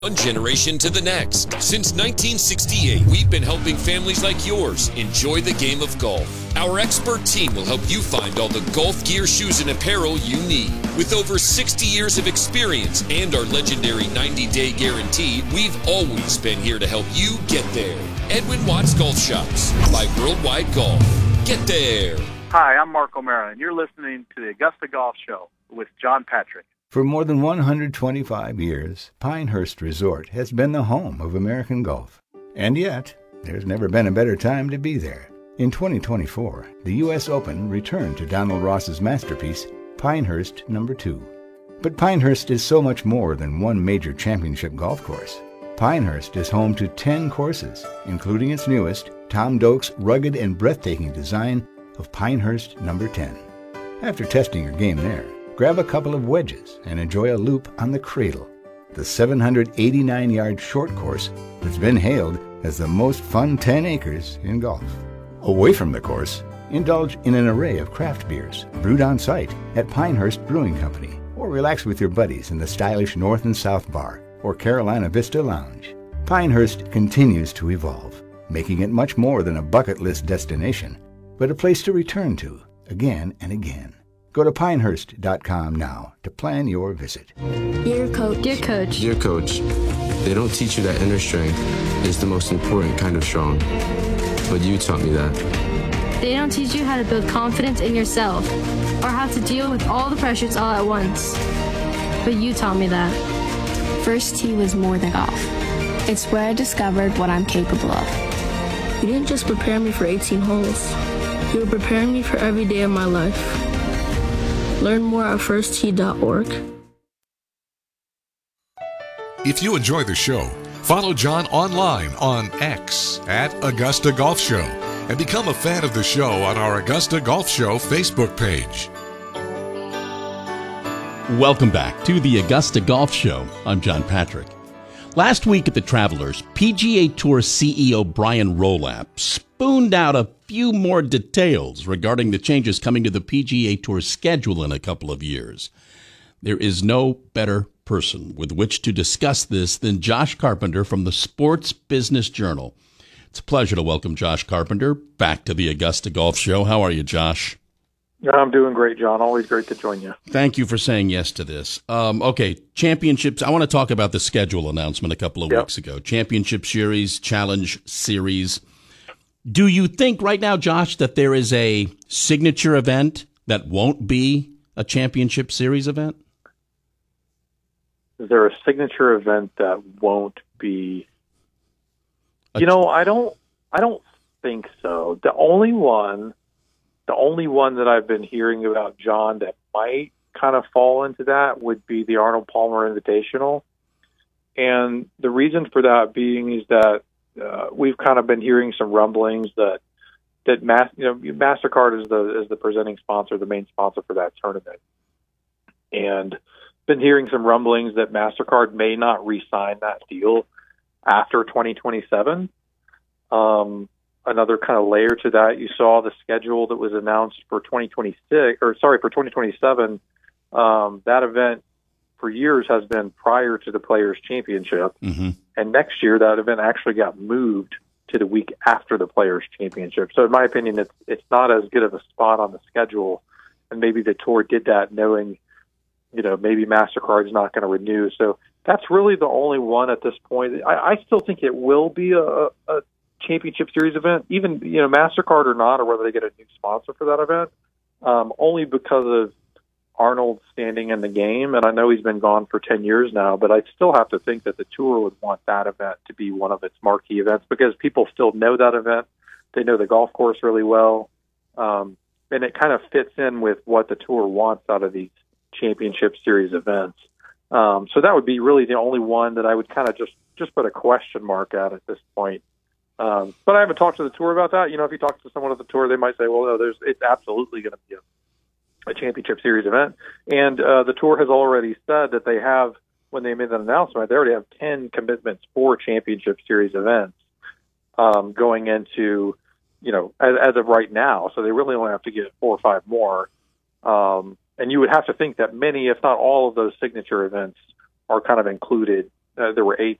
One generation to the next. Since 1968, we've been helping families like yours enjoy the game of golf. Our expert team will help you find all the golf gear, shoes, and apparel you need. With over 60 years of experience and our legendary 90-day guarantee, we've always been here to help you get there. Edwin Watts Golf Shops by Worldwide Golf. Get there. Hi, I'm Mark O'Mara, and you're listening to the Augusta Golf Show with John Patrick. For more than 125 years, Pinehurst Resort has been the home of American golf. And yet, there's never been a better time to be there. In 2024, the U.S. Open returned to Donald Ross's masterpiece, Pinehurst No. 2. But Pinehurst is so much more than one major championship golf course. Pinehurst is home to 10 courses, including its newest, Tom Doak's rugged and breathtaking design of Pinehurst No. 10. After testing your game there, grab a couple of wedges and enjoy a loop on the Cradle, the 789-yard short course that's been hailed as the most fun 10 acres in golf. Away from the course, indulge in an array of craft beers brewed on site at Pinehurst Brewing Company, or relax with your buddies in the stylish North and South Bar or Carolina Vista Lounge. Pinehurst continues to evolve, making it much more than a bucket list destination, but a place to return to again and again. Go to pinehurst.com now to plan your visit. Dear Coach. Dear Coach. Dear Coach, they don't teach you that inner strength is the most important kind of strong. But you taught me that. They don't teach you how to build confidence in yourself or how to deal with all the pressures all at once. But you taught me that. First tee was more than golf. It's where I discovered what I'm capable of. You didn't just prepare me for 18 holes. You were preparing me for every day of my life. Learn more at firsttee.org. If you enjoy the show, follow John online on X at Augusta Golf Show and become a fan of the show on our Augusta Golf Show Facebook page. Welcome back to the Augusta Golf Show. I'm John Patrick. Last week at the Travelers, PGA Tour CEO Brian Rolapp spooned out a few more details regarding the changes coming to the PGA Tour schedule in a couple of years. There is no better person with which to discuss this than Josh Carpenter from the Sports Business Journal. It's a pleasure to welcome Josh Carpenter back to the Augusta Golf Show. How are you, Josh? I'm doing great, John. Always great to join you. Thank you for saying yes to this. Okay, championships. I want to talk about the schedule announcement a couple of weeks ago. Championship Series, Challenge Series. Do you think right now, Josh, that there is a signature event that won't be a Championship Series event? Is there a signature event that won't be? I don't think so. The only one that I've been hearing about, John, that might kind of fall into that would be the Arnold Palmer Invitational. And the reason for that being is that we've kind of been hearing some rumblings that MasterCard is the presenting sponsor, the main sponsor for that tournament. And been hearing some rumblings that MasterCard may not re-sign that deal after 2027. Another kind of layer to that, you saw the schedule that was announced for 2027. That event for years has been prior to the Players' Championship. Mm-hmm. And next year, that event actually got moved to the week after the Players' Championship. So in my opinion, it's not as good of a spot on the schedule. And maybe the tour did that knowing, maybe MasterCard's not going to renew. So that's really the only one at this point. I still think it will be a Championship Series event, even MasterCard or not, or whether they get a new sponsor for that event, only because of Arnold's standing in the game. And I know he's been gone for 10 years now, but I still have to think that the tour would want that event to be one of its marquee events because people still know that event. They know the golf course really well. And it kind of fits in with what the tour wants out of these Championship Series events. So that would be really the only one that I would kind of just put a question mark at this point. But I haven't talked to the tour about that. If you talk to someone at the tour, they might say, well, no, it's absolutely going to be a Championship Series event. And the tour has already said that they have, when they made that announcement, they already have 10 commitments for Championship Series events going into, as of right now. So they really only have to get 4 or 5 more. And you would have to think that many, if not all of those signature events are kind of included there were 8